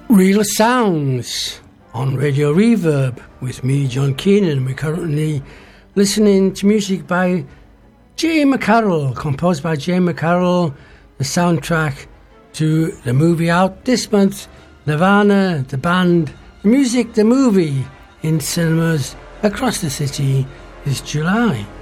Real Sounds on Radio Reverb with me, John Keenan. We're currently listening to music by Jay McCarroll, composed by Jay McCarroll, the soundtrack to the movie out this month, Nirvana, the band, the music, the movie in cinemas across the city this July.